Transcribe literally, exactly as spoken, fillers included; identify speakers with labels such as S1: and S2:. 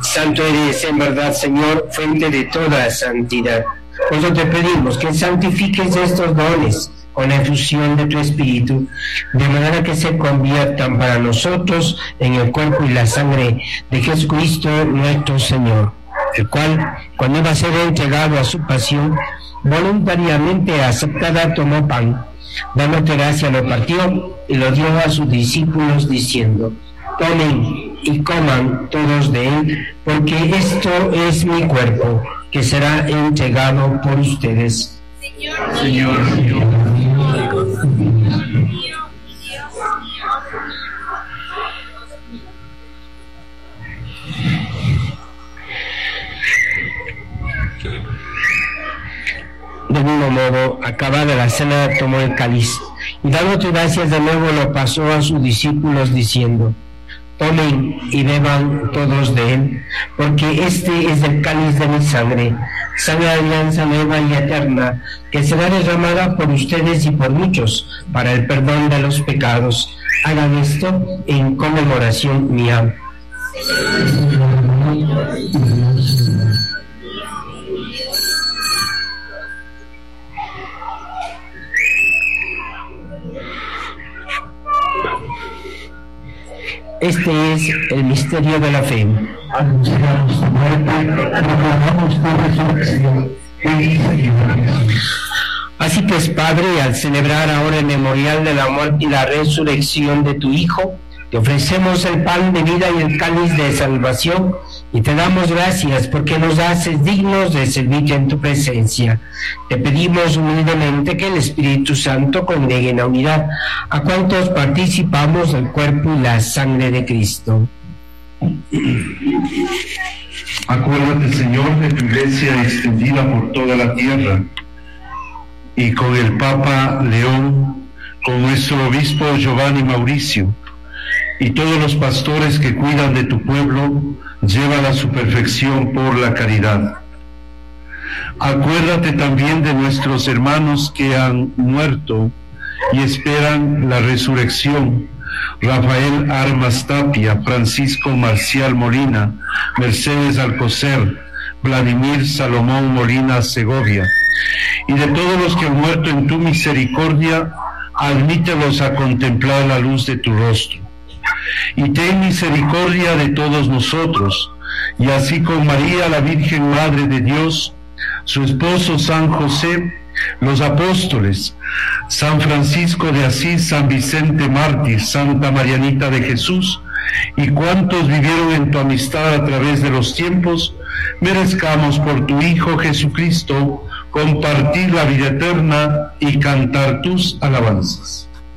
S1: Santo eres en verdad, Señor, fuente de toda santidad. Por eso te pedimos que santifiques estos dones con la efusión de tu Espíritu, de manera que se conviertan para nosotros en el cuerpo y la sangre de Jesucristo nuestro Señor, el cual, cuando iba a ser entregado a su pasión, voluntariamente aceptada, tomó pan, dándote gracia, lo partió y lo dio a sus discípulos, diciendo: tomen y coman todos de él, porque esto es mi cuerpo, que será entregado por ustedes.
S2: Señor, Señor, Señor.
S1: De mismo modo, acabada la cena, tomó el cáliz y dándote gracias de nuevo lo pasó a sus discípulos, diciendo: tomen y beban todos de él, porque este es el cáliz de mi sangre, sangre de alianza nueva y eterna, que será derramada por ustedes y por muchos para el perdón de los pecados. Hagan esto en conmemoración mía. Este es el misterio de la fe.
S3: Anunciamos tu muerte, proclamamos tu resurrección.
S1: Así pues, Padre, al celebrar ahora el memorial de la muerte y la resurrección de tu Hijo, te ofrecemos el pan de vida y el cáliz de salvación, y te damos gracias porque nos haces dignos de servir en tu presencia. Te pedimos humildemente que el Espíritu Santo congregue en la unidad a cuantos participamos del cuerpo y la sangre de Cristo.
S4: Acuérdate, Señor, de tu iglesia extendida por toda la tierra, y con el Papa León, con nuestro obispo Giovanni Mauricio, y todos los pastores que cuidan de tu pueblo, llévala a su perfección por la caridad. Acuérdate también de nuestros hermanos que han muerto y esperan la resurrección: Rafael Armas Tapia, Francisco Marcial Molina, Mercedes Alcocer, Vladimir Salomón Molina Segovia, y de todos los que han muerto en tu misericordia, admítelos a contemplar la luz de tu rostro. Y ten misericordia de todos nosotros, y así con María, la Virgen Madre de Dios, su esposo San José, los apóstoles, San Francisco de Asís, San Vicente Mártir, Santa Marianita de Jesús, y cuantos vivieron en tu amistad a través de los tiempos, merezcamos por tu Hijo Jesucristo compartir la vida eterna y cantar tus alabanzas.